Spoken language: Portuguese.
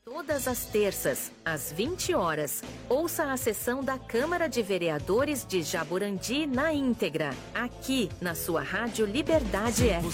Todas as terças, às 20 horas, ouça a sessão da Câmara de Vereadores de Jaborandi na íntegra, aqui na sua Rádio Liberdade FM.